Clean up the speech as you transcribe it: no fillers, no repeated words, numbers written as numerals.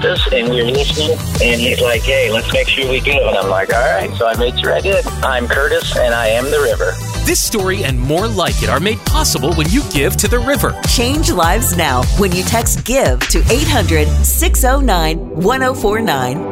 this, and we were listening, and he's like, hey, let's make sure we give. And I'm like, all right. So I made sure I did. I'm Curtis, and I am the river. This story and more like it are made possible when you give to the river. Change lives now when you text GIVE to 800-609-1049.